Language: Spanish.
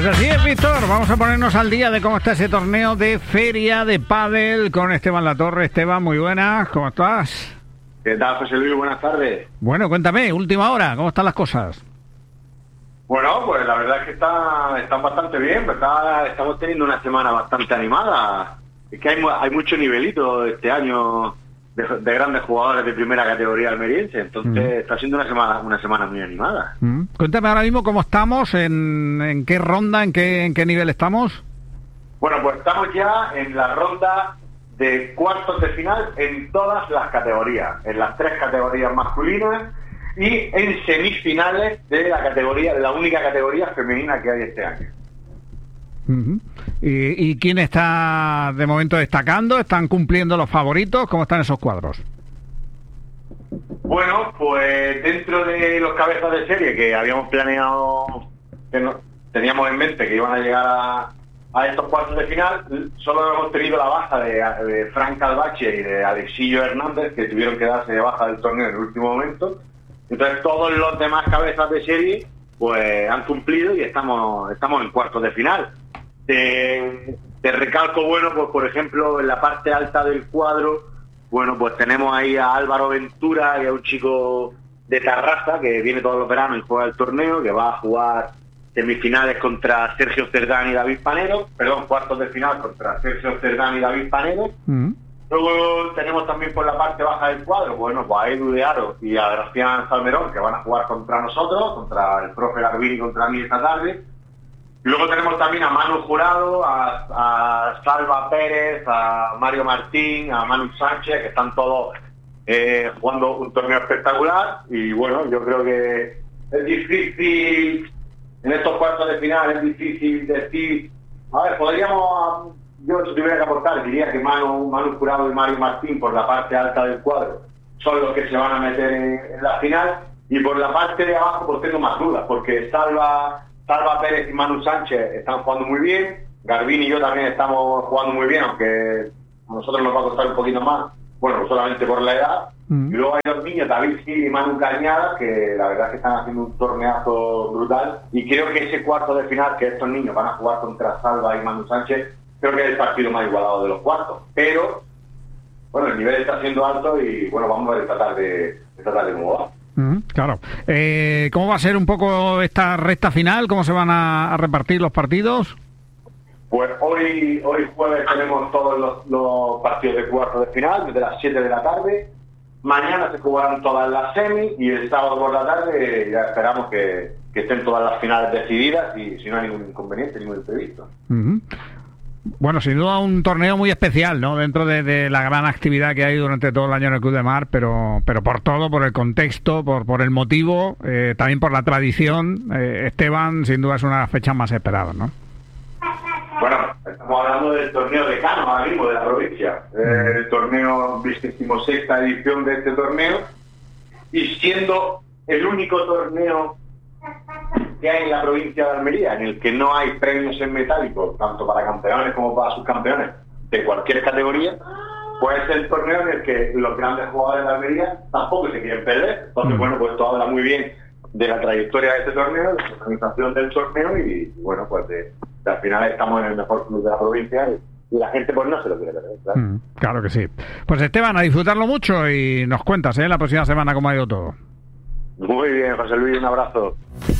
así es, Víctor. Vamos a ponernos al día de cómo está ese torneo de feria de pádel con Esteban Latorre. Esteban, muy buenas, ¿cómo estás? ¿Qué tal, José Luis? Buenas tardes. Bueno, cuéntame, última hora, ¿cómo están las cosas? Bueno, pues la verdad es que están bastante bien, estamos teniendo una semana bastante animada. Es que hay mucho nivelito este año de grandes jugadores de primera categoría almeriense, entonces está siendo una semana muy animada. Cuéntame ahora mismo cómo estamos, en qué ronda, en qué nivel estamos. Bueno, pues estamos ya en la ronda de cuartos de final en todas las categorías, en las 3 categorías masculinas y en semifinales de la única categoría femenina que hay este año. ¿Y quién está de momento destacando? ¿Están cumpliendo los favoritos? ¿Cómo están esos cuadros? Bueno, pues dentro de los cabezas de serie que habíamos planeado, teníamos en mente que iban a llegar a estos cuartos de final, solo hemos tenido la baja de Frank Calvache y de Alexillo Hernández, que tuvieron que darse de baja del torneo en el último momento. Entonces todos los demás cabezas de serie pues han cumplido y estamos en cuartos de final. Te recalco, bueno, pues por ejemplo en la parte alta del cuadro, bueno, pues tenemos ahí a Álvaro Ventura, que es un chico de Tarrasa que viene todos los veranos y juega el torneo, que va a jugar semifinales contra Sergio Cerdán y David Panero, cuartos de final contra Sergio Cerdán y David Panero. Luego tenemos también por la parte baja del cuadro, bueno, pues a Edu de Aro y a Gracián Salmerón, que van a jugar contra nosotros, contra el profe Garbini y contra mí esta tarde. Luego tenemos también a Manu Jurado, a Salva Pérez, a Mario Martín, a Manu Sánchez, que están todos jugando un torneo espectacular. Y bueno, yo creo que es difícil, en estos cuartos de final, es difícil decir, a ver, yo si tuviera que aportar, diría que Manu Jurado y Mario Martín por la parte alta del cuadro son los que se van a meter en la final, y por la parte de abajo pues tengo más dudas, porque Salva Pérez y Manu Sánchez están jugando muy bien, Garbini y yo también estamos jugando muy bien, aunque a nosotros nos va a costar un poquito más, bueno, solamente por la edad. Y luego hay dos niños, David Gil y Manu Cañada, que la verdad es que están haciendo un torneazo brutal, y creo que ese cuarto de final que estos niños van a jugar contra Salva y Manu Sánchez, creo que es el partido más igualado de los cuartos. Pero bueno, el nivel está siendo alto y bueno, vamos a ver esta tarde cómo va. Claro. ¿Cómo va a ser un poco esta recta final? ¿Cómo se van a repartir los partidos? Pues hoy jueves tenemos todos los partidos de cuartos de final, desde las 7 de la tarde. Mañana se jugarán todas las semis y el sábado por la tarde ya esperamos que estén todas las finales decididas y si no hay ningún inconveniente, ningún imprevisto. Bueno, sin duda un torneo muy especial, ¿no? Dentro de la gran actividad que hay durante todo el año en el Club de Mar, pero por todo, por el contexto, por el motivo, también por la tradición. Esteban, sin duda es una de las fechas más esperadas, ¿no? Bueno, estamos hablando del torneo de Cano, ahora mismo, de la provincia. El torneo, 26ª edición de este torneo, y siendo el único torneo que hay en la provincia de Almería en el que no hay premios en metálico, tanto para campeones como para subcampeones de cualquier categoría, pues es el torneo en el que los grandes jugadores de Almería tampoco se quieren perder. Entonces, bueno, pues esto habla muy bien de la trayectoria de este torneo, de la organización del torneo y bueno, pues al final estamos en el mejor club de la provincia y la gente pues no se lo quiere perder, ¿claro? Claro que sí. Pues Esteban, a disfrutarlo mucho y nos cuentas la próxima semana cómo ha ido todo. Muy bien, José Luis, un abrazo.